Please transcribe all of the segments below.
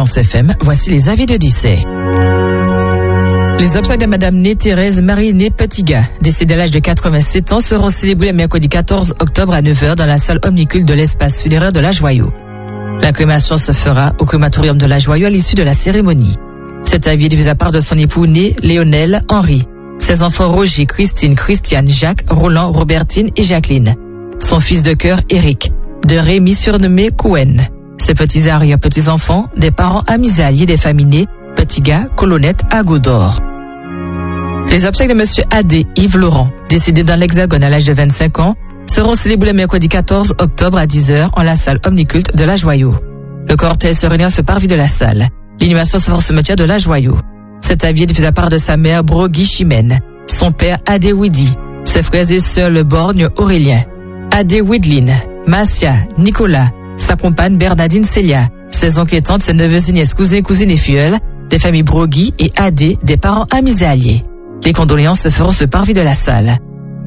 Espérance FM, voici les avis de décès. Les obsèques de Madame Né Thérèse Marie Né Petiga, décédée à l'âge de 87 ans, seront célébrées le mercredi 14 octobre à 9h dans la salle omniculte de l'espace funéraire de La Joyeuse. La crémation se fera au crématorium de La Joyeuse à l'issue de la cérémonie. Cet avis est divisé à part de son époux Né Léonel Henri, ses enfants Roger, Christine, Christiane, Jacques, Roland, Robertine et Jacqueline, son fils de cœur Éric, de Rémi surnommé Cohen, ses petits arrière-petits-enfants, des parents amis et alliés des familles Né, Petiga, Colonnette, Agodor. Les obsèques de Monsieur Adé Yves Laurent, décédé dans l'Hexagone à l'âge de 25 ans, seront célébrés le mercredi 14 octobre à 10h en la salle omniculte de La Joyeuse. Le cortège se réunit sur le parvis de la salle. L'inhumation se fera au cimetière de La Joyeuse. Cet avis est diffusé à part de sa mère Brogui Chimène, son père Adé Widi, ses frères et sœurs Le Borgne Aurélien, Adé Widline, Massia, Nicolas, sa compagne Bernardine Célia, ses oncles et tantes, ses neveux et nièces, cousins, cousines et filleuls, des familles Brogui et Adé, des parents amis et alliés. Les condoléances se feront sur le parvis de la salle.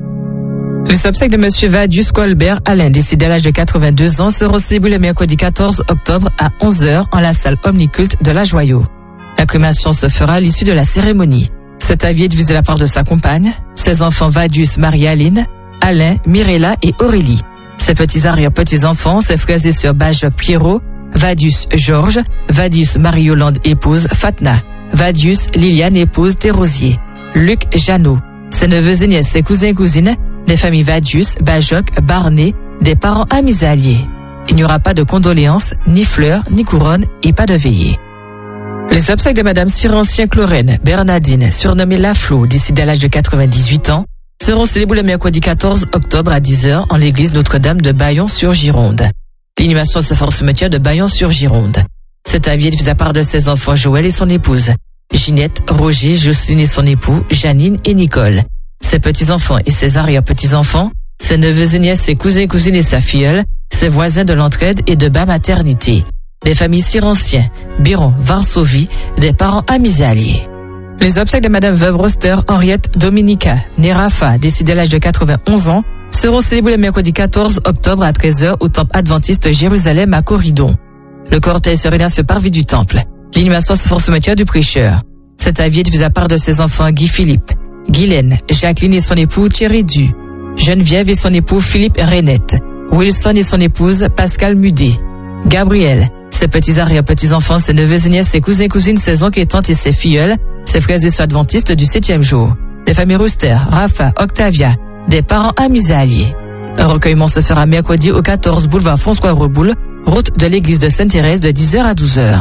Les obsèques de Monsieur Vadius Colbert Alain, décédé à l'âge de 82 ans, seront célébrées le mercredi 14 octobre à 11h en la salle omniculte de La Joyeuse. La crémation se fera à l'issue de la cérémonie. Cet avis est divisé à la part de sa compagne, ses enfants Vadius Marie-Aline, Alain, Mirella et Aurélie, ses petits arrière-petits-enfants, ses frères et sœurs Bajoc Pierrot, Vadius Georges, Vadius Marie-Yolande épouse Fatna, Vadius Liliane épouse Thérosier, Luc Jeannot, ses neveux et nièces, ses cousins et cousines, des familles Vadius, Bajoc, Barnet, des parents amis et alliés. Il n'y aura pas de condoléances, ni fleurs, ni couronnes et pas de veillée. Les obsèques de Madame Cyrancien Clorène Bernardine, surnommée Laflot, décédée à l'âge de 98 ans, seront célébrées le mercredi 14 octobre à 10h en l'église Notre-Dame de Bayon-sur-Gironde. L'inhumation se fera au cimetière de Bayon-sur-Gironde. Cet avis est diffusé à part de ses enfants Joël et son épouse, Ginette, Roger, Jocelyne et son époux, Janine et Nicole, ses petits-enfants et ses arrière-petits-enfants, ses neveux et nièces, ses cousins et cousines et sa filleule, ses voisins de l'entraide et de bas maternité, les familles Cyrancien, Biron, Varsovie, des parents amis et alliés. Les obsèques de Madame Veuve Roster Henriette Dominica, née Rafa, décédée à l'âge de 91 ans, seront célébrées le mercredi 14 octobre à 13h au temple adventiste Jérusalem à Corridon. Le cortège se réunit sur le parvis du temple. L'inhumation se fera au cimetière du prêcheur. Cet avis est diffusé à part de ses enfants Guy Philippe, Guylaine, Jacqueline et son époux Thierry Du, Geneviève et son époux Philippe Renette, Wilson et son épouse Pascal Mudet, Gabriel, ses petits arrière-petits-enfants, ses neveux et nièces, ses cousins et cousines, ses oncles et tantes et ses filleuls, ses frères et sœurs adventistes du 7e jour, des familles Ruster, Rafa, Octavia, des parents amis et alliés. Un recueillement se fera mercredi au 14 boulevard François Reboul, route de l'église de Sainte-Thérèse de 10h à 12h.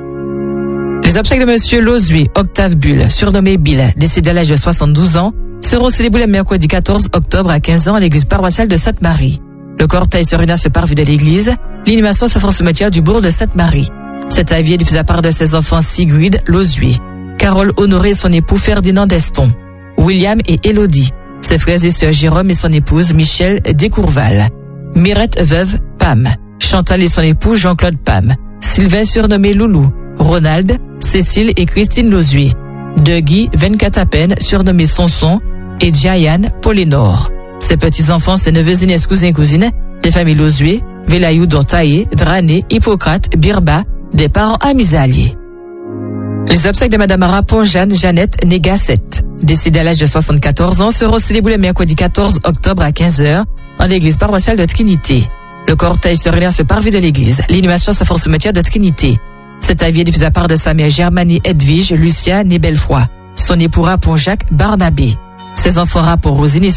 Les obsèques de Monsieur Lozué, Octave Bulle, surnommé Bill, décédé à l'âge de 72 ans, seront célébrées le mercredi 14 octobre à 15h à l'église paroissiale de Sainte-Marie. Le cortège se réunit sur le parvis de l'église. L'inhumation se fera au cimetière du bourg de Sainte-Marie. Cet avis est diffusé à part de ses enfants Sigrid Lozué, Carole Honoré et son époux Ferdinand Deston, William et Élodie, ses frères et sœurs Jérôme et son épouse Michel Descourval, Mirette veuve Pam, Chantal et son époux Jean-Claude Pam, Sylvain surnommé Loulou, Ronald, Cécile et Christine Lozué, de Guy 24 à peine surnommé Sonson et Diane Polénor. Ses petits-enfants, ses neveux et nièces, cousins et cousines, des familles Lozué, Vélayou, Dontaillé, Drané, Hippocrate, Birba, des parents amis et alliés. Les obsèques de Madame Rapon Jeanne Jeannette Négassette, décédée à l'âge de 74 ans, seront célébrées le mercredi 14 octobre à 15h en l'église paroissiale de Trinité. Le cortège se réunit sur le parvis de l'église. L'inhumation se fera au cimetière de Trinité. Cet avis est diffusé à part de sa mère Germanie Edwige Lucia né Belfroy, son époux Rapon Jacques Barnabé, ses enfants Rapon Rosine et